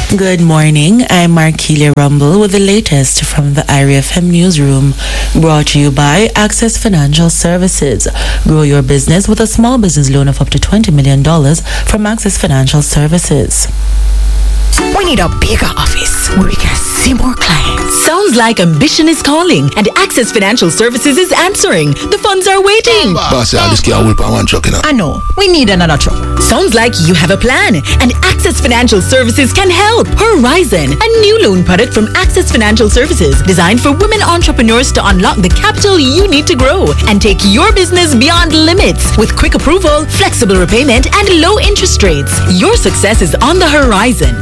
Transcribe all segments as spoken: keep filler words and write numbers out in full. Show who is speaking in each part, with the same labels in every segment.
Speaker 1: Good morning. I'm Markelia Rumble with the latest from the I R I F M newsroom, brought to you by Access Financial Services. Grow your business with a small business loan of up to twenty million dollars from Access Financial Services.
Speaker 2: We need a bigger office where we can see more clients.
Speaker 3: Sounds like ambition is calling and Access Financial Services is answering. The funds are waiting.
Speaker 4: Boss, I just can't whip one truck, you know.
Speaker 2: I know. We need another truck.
Speaker 3: Sounds like you have a plan and Access Financial Services can help. Horizon, a new loan product from Access Financial Services designed for women entrepreneurs to unlock the capital you need to grow and take your business beyond limits with quick approval, flexible repayment, and low interest rates. Your success is on the horizon.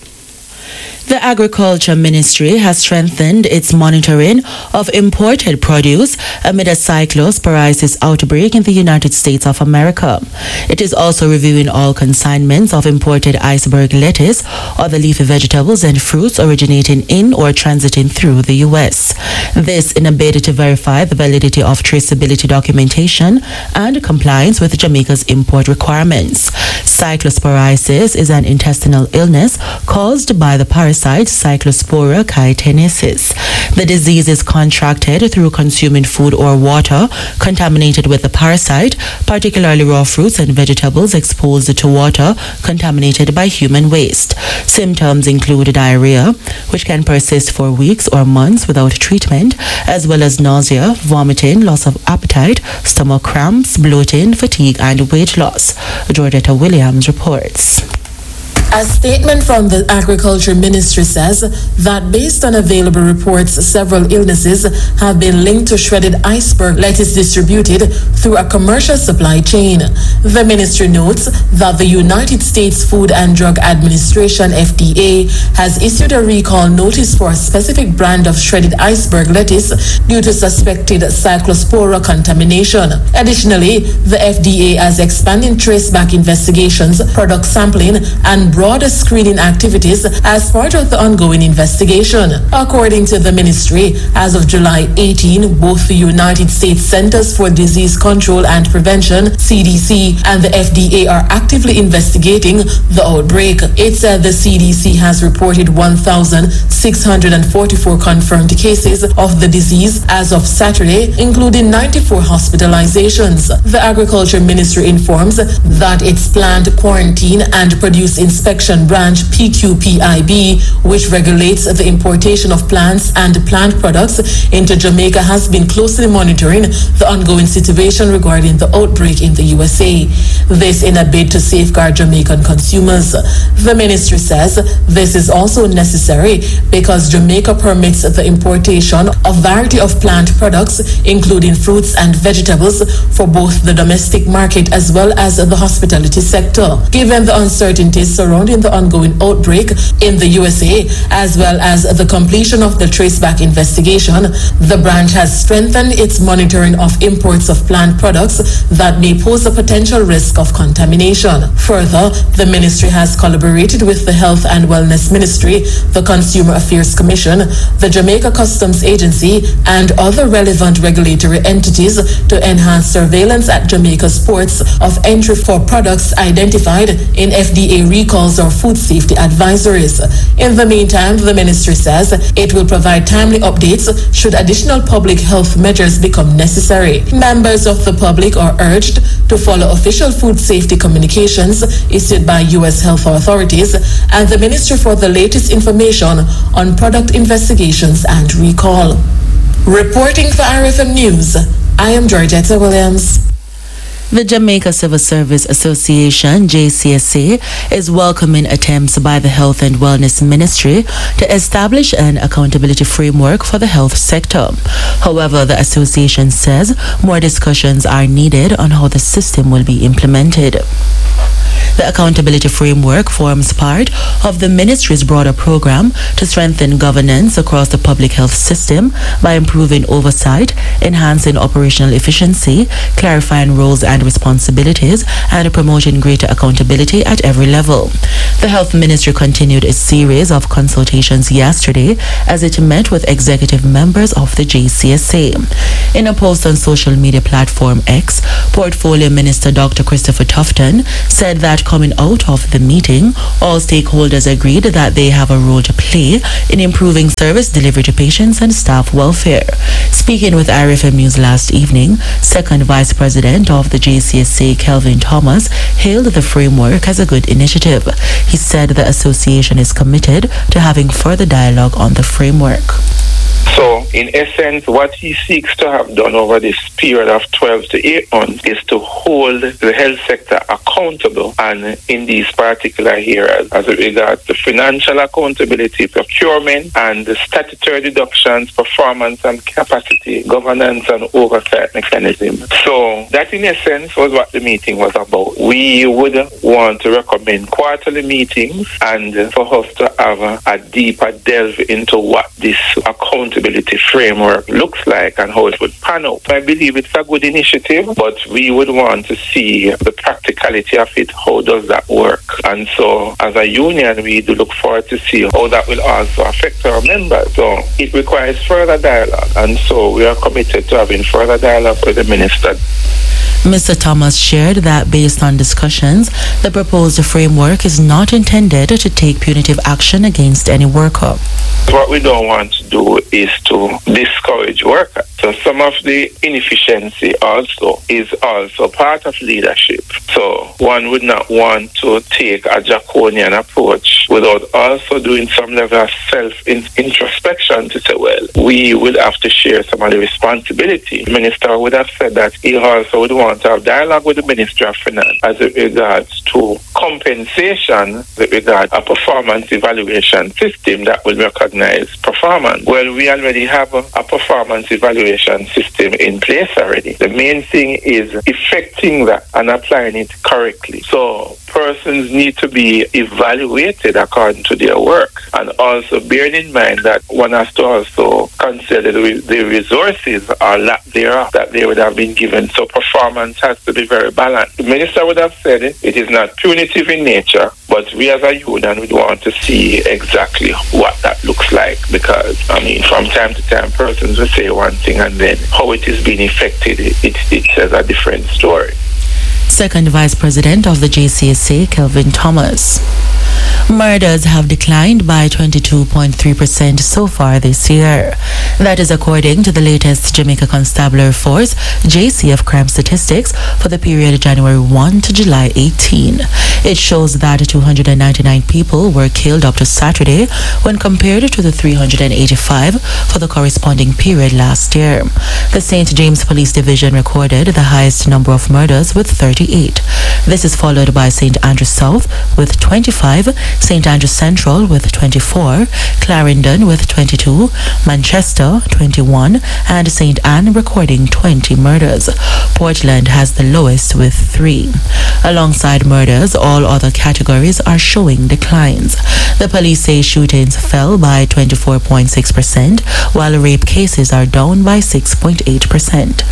Speaker 1: The Agriculture Ministry has strengthened its monitoring of imported produce amid a cyclosporiasis outbreak in the United States of America. It is also reviewing all consignments of imported iceberg lettuce, other leafy vegetables and fruits originating in or transiting through the U S. This in a bid to verify the validity of traceability documentation and compliance with Jamaica's import requirements. Cyclosporiasis is an intestinal illness caused by the parasite Cyclospora caetensis. The disease is contracted through consuming food or water contaminated with the parasite, particularly raw fruits and vegetables exposed to water contaminated by human waste. Symptoms include diarrhea, which can persist for weeks or months without treatment, as well as nausea, vomiting, loss of appetite, stomach cramps, bloating, fatigue, and weight loss. Georgetta Williams reports.
Speaker 5: A statement from the Agriculture Ministry says that based on available reports, several illnesses have been linked to shredded iceberg lettuce distributed through a commercial supply chain. The ministry notes that the United States Food and Drug Administration, F D A, has issued a recall notice for a specific brand of shredded iceberg lettuce due to suspected Cyclospora contamination. Additionally, the F D A has expanded traceback investigations, product sampling, and broader screening activities as part of the ongoing investigation. According to the ministry, as of July eighteenth, both the United States Centers for Disease Control and Prevention, C D C, and the F D A are actively investigating the outbreak. It said the C D C has reported one thousand six hundred forty-four confirmed cases of the disease as of Saturday, including ninety-four hospitalizations. The Agriculture Ministry informs that its planned quarantine and produce inspection branch P Q P I B, which regulates the importation of plants and plant products into Jamaica, has been closely monitoring the ongoing situation regarding the outbreak in the U S A. This in a bid to safeguard Jamaican consumers. The ministry says this is also necessary because Jamaica permits the importation of a variety of plant products, including fruits and vegetables, for both the domestic market as well as the hospitality sector. Given the uncertainties surrounding in the ongoing outbreak in the U S A, as well as the completion of the traceback investigation, the branch has strengthened its monitoring of imports of plant products that may pose a potential risk of contamination. Further, the ministry has collaborated with the Health and Wellness Ministry, the Consumer Affairs Commission, the Jamaica Customs Agency, and other relevant regulatory entities to enhance surveillance at Jamaica's ports of entry for products identified in F D A recalls or food safety advisories. In the meantime, the ministry says it will provide timely updates should additional public health measures become necessary. Members of the public are urged to follow official food safety communications issued by U S health authorities and the ministry for the latest information on product investigations and recall. Reporting for I R F M News, I am Georgetta Williams.
Speaker 1: The Jamaica Civil Service Association, J C S A, is welcoming attempts by the Health and Wellness Ministry to establish an accountability framework for the health sector. However, the association says more discussions are needed on how the system will be implemented. The accountability framework forms part of the ministry's broader program to strengthen governance across the public health system by improving oversight, enhancing operational efficiency, clarifying roles and responsibilities, and promoting greater accountability at every level. The Health Ministry continued its series of consultations yesterday as it met with executive members of the J C S A. In a post on social media platform X, Portfolio Minister Doctor Christopher Tufton said that that coming out of the meeting, all stakeholders agreed that they have a role to play in improving service delivery to patients and staff welfare. Speaking with I R F M News last evening, Second Vice President of the J C S A, Kelvin Thomas, hailed the framework as a good initiative. He said the association is committed to having further dialogue on the framework.
Speaker 6: So, in essence, what he seeks to have done over this period of twelve to eight months is to hold the health sector accountable, and in these particular areas, as it regards the financial accountability, procurement, and the statutory deductions, performance and capacity, governance and oversight mechanism. So, that in essence was what the meeting was about. We would want to recommend quarterly meetings and for us to have a, a deeper delve into what this accountability framework looks like and how it would pan out. I believe it's a good initiative, but we would want to see the practicality of it. How does that work? And so, as a union, we do look forward to see how that will also affect our members. So, it requires further dialogue, and so we are committed to having further dialogue with the minister.
Speaker 1: Mister Thomas shared that based on discussions, the proposed framework is not intended to take punitive action against any worker.
Speaker 6: What we don't want to do is to discourage workers. So some of the inefficiency also is also part of leadership. So one would not want to take a draconian approach without also doing some level of self-introspection to say, well, we would have to share some of the responsibility. The minister would have said that he also would want to have dialogue with the Ministry of Finance as it regards to compensation, with regard to a performance evaluation system that will recognize performance. Well, we already have a, a performance evaluation system in place already. The main thing is effecting that and applying it correctly. So persons need to be evaluated according to their work, and also bearing in mind that one has to also consider the, the resources or lack thereof that they would have been given. So performance has to be very balanced. The minister would have said it, it is not punitive in nature, but we as a union would want to see exactly what that looks like, because, I mean, from time to time persons will say one thing and then how it is being effected, it, it, it says a different story.
Speaker 1: Second Vice President of the J C S A, Kelvin Thomas. Murders have declined by twenty-two point three percent so far this year. That is according to the latest Jamaica Constabulary Force J C F crime statistics for the period January first to July eighteenth. It shows that two hundred ninety-nine people were killed up to Saturday when compared to the three hundred eighty-five for the corresponding period last year. The Saint James Police Division recorded the highest number of murders with thirty-eight. This is followed by Saint Andrew South with twenty-five, Saint Andrew Central with twenty-four, Clarendon with twenty-two, Manchester twenty-one, and Saint Anne recording twenty murders. Portland has the lowest with three. Alongside murders, all other categories are showing declines. The police say shootings fell by twenty-four point six percent, while rape cases are down by six point eight percent.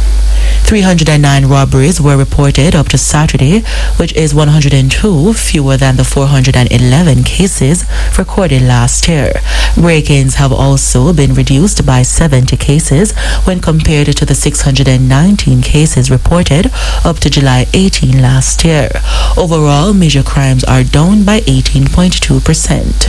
Speaker 1: three hundred nine robberies were reported up to Saturday, which is one hundred two fewer than the four hundred eleven cases recorded last year. Break-ins have also been reduced by seventy cases when compared to the six hundred nineteen cases reported up to July eighteenth last year. Overall, major crimes are down by eighteen point two percent.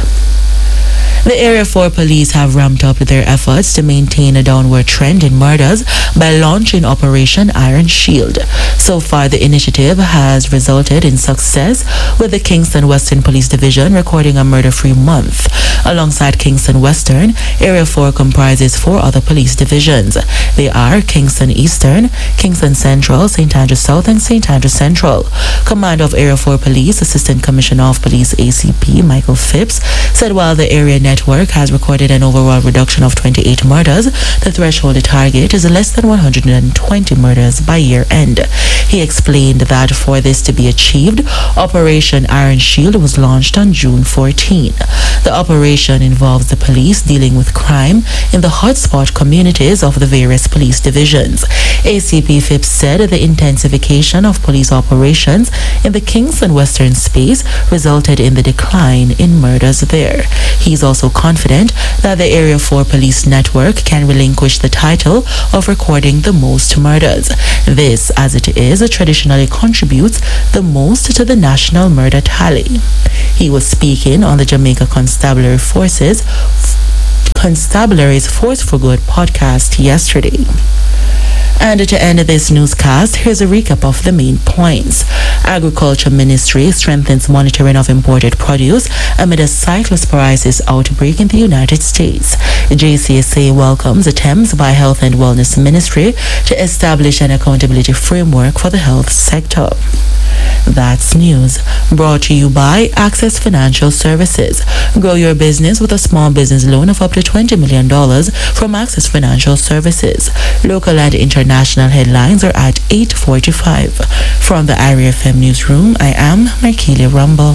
Speaker 1: The Area four police have ramped up their efforts to maintain a downward trend in murders by launching Operation Iron Shield. So far, the initiative has resulted in success, with the Kingston Western Police Division recording a murder-free month. Alongside Kingston Western, Area four comprises four other police divisions. They are Kingston Eastern, Kingston Central, Saint Andrew South, and Saint Andrew Central. Commander of Area four Police, Assistant Commissioner of Police A C P Michael Phipps, said while the area network has recorded an overall reduction of twenty-eight murders, the threshold target is less than one hundred twenty murders by year end. He explained that for this to be achieved, Operation Iron Shield was launched on June fourteenth. The operation involves the police dealing with crime in the hotspot communities of the various police divisions. A C P Phipps said the intensification of police operations in the Kingston Western space resulted in the decline in murders there. He's also also confident that the Area four Police Network can relinquish the title of recording the most murders. This, as it is, traditionally contributes the most to the national murder tally. He was speaking on the Jamaica Constabulary Forces Constabulary's Force for Good podcast yesterday. And to end this newscast, here's a recap of the main points. Agriculture Ministry strengthens monitoring of imported produce amid a cyclosporiasis outbreak in the United States. J C S A welcomes attempts by Health and Wellness Ministry to establish an accountability framework for the health sector. That's news brought to you by Access Financial Services. Grow your business with a small business loan of up to twenty million dollars from Access Financial Services. Local and international headlines are at eight forty-five. From the I R I F M Newsroom, I am Markelia Rumble.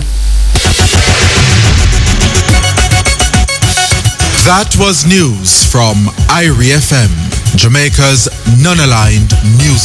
Speaker 7: That was news from I R I F M, Jamaica's non-aligned news